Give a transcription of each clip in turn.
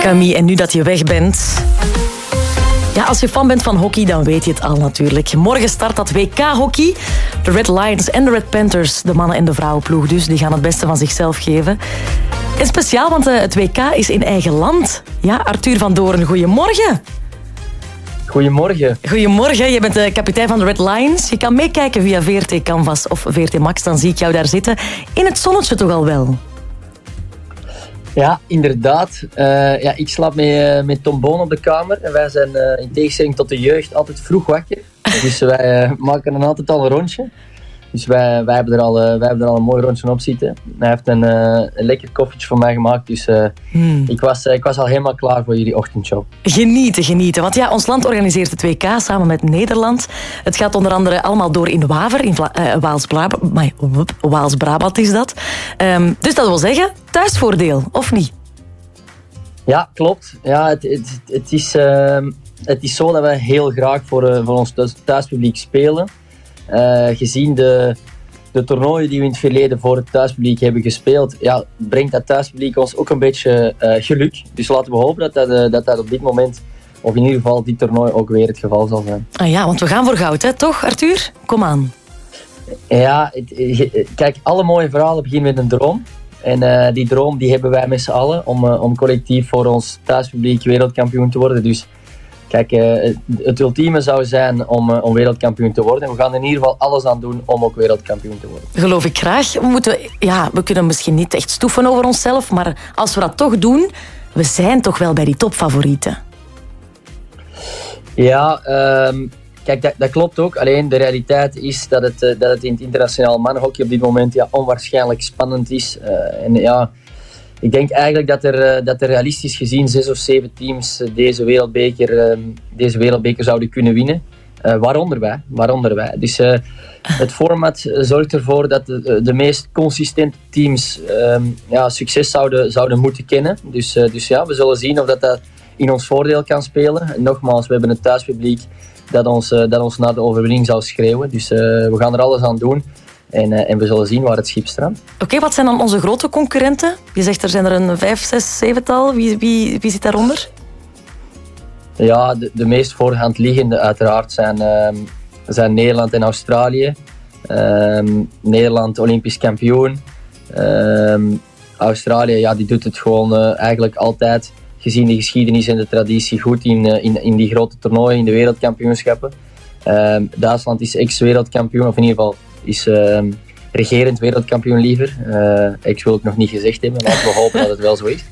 Camille, en nu dat je weg bent... Ja, als je fan bent van hockey, dan weet je het al natuurlijk. Morgen start dat WK-hockey. De Red Lions en de Red Panthers, de mannen- en de vrouwenploeg dus, die gaan het beste van zichzelf geven. En speciaal, want het WK is in eigen land. Ja, Arthur van Doorn, goedemorgen. Goedemorgen. Goedemorgen, je bent de kapitein van de Red Lions. Je kan meekijken via VRT Canvas of VRT Max, dan zie ik jou daar zitten. In het zonnetje toch al wel? Ja, inderdaad. Ik slaap met Tom Boon op de kamer. En wij zijn in tegenstelling tot de jeugd altijd vroeg wakker. Dus wij maken dan altijd al een rondje. Dus wij hebben er al een mooi rondje op zitten. Hij heeft een lekker koffietje voor mij gemaakt. Dus ik was al helemaal klaar voor jullie ochtendshow. Genieten. Want ja, ons land organiseert het WK samen met Nederland. Het gaat onder andere allemaal door in Waver, in Waals-Brabant is dat. Dus dat wil zeggen, thuisvoordeel, of niet? Ja, klopt. Ja, het is zo dat wij heel graag voor ons thuispubliek spelen. Gezien de toernooien die we in het verleden voor het thuispubliek hebben gespeeld, ja, brengt dat thuispubliek ons ook een beetje geluk. Dus laten we hopen dat op dit moment, of in ieder geval dit toernooi, ook weer het geval zal zijn. Ah ja, want we gaan voor goud, hè? Toch, Arthur? Kom aan. Ja, kijk, alle mooie verhalen beginnen met een droom. En die droom die hebben wij met z'n allen om collectief voor ons thuispubliek wereldkampioen te worden. Dus kijk, het ultieme zou zijn om wereldkampioen te worden. We gaan in ieder geval alles aan doen om ook wereldkampioen te worden. Geloof ik graag. We kunnen misschien niet echt stoeven over onszelf, maar als we dat toch doen, we zijn toch wel bij die topfavorieten. Ja, kijk, dat klopt ook. Alleen de realiteit is dat het in het internationaal mannenhockey op dit moment onwaarschijnlijk spannend is. Ik denk eigenlijk dat er realistisch gezien 6 of 7 teams deze wereldbeker zouden kunnen winnen. Waaronder wij. Dus het format zorgt ervoor dat de meest consistente teams succes zouden moeten kennen. Dus we zullen zien of dat in ons voordeel kan spelen. En nogmaals, we hebben een thuispubliek dat ons naar de overwinning zou schreeuwen. Dus we gaan er alles aan doen. En we zullen zien waar het schip strandt. Oké, wat zijn dan onze grote concurrenten? Je zegt er zijn er een 5, 6, 7-tal. Wie zit daaronder? Ja, de meest voorhand liggende uiteraard zijn Nederland en Australië. Nederland Olympisch kampioen. Australië, ja, die doet het gewoon eigenlijk altijd, gezien de geschiedenis en de traditie, goed in die grote toernooien, in de wereldkampioenschappen. Duitsland is ex-wereldkampioen, of in ieder geval is regerend wereldkampioen liever. Ex wil ik nog niet gezegd hebben, laten we hopen dat het wel zo is.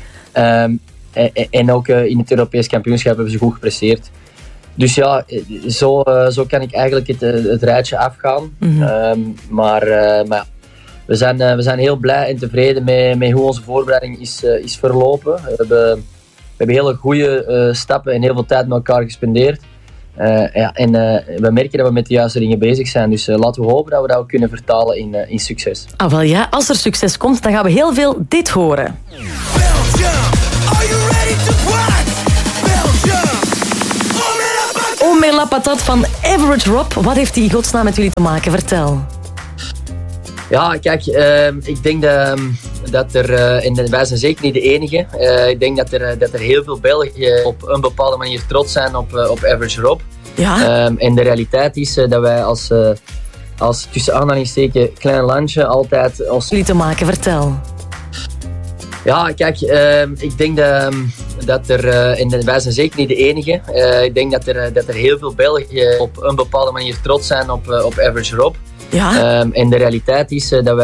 En ook in het Europees kampioenschap hebben ze goed gepresteerd. Dus ja, zo kan ik eigenlijk het rijtje afgaan. Mm-hmm. Maar we zijn heel blij en tevreden met hoe onze voorbereiding is verlopen. We hebben hele goede stappen en heel veel tijd met elkaar gespendeerd. We merken dat we met de juiste dingen bezig zijn. Dus laten we hopen dat we dat ook kunnen vertalen in succes. Ah, wel ja, als er succes komt, dan gaan we heel veel dit horen. Belgium, are you ready to play? Belgium, oh mais la patate van Average Rob. Wat heeft die in godsnaam met jullie te maken? Vertel. Ja, kijk, ik denk dat er, en wij zijn zeker niet de enige, ik denk dat er heel veel Belgen op een bepaalde manier trots zijn op Average Rob. Ja. En de realiteit is dat wij als tussen aanhalingstekens klein landje altijd als... Jullie te maken, vertel. Ja, kijk, ik denk dat er, en wij zijn zeker niet de enige, ik denk dat er heel veel Belgen op een bepaalde manier trots zijn op Average Rob. Ja. En de realiteit is dat wij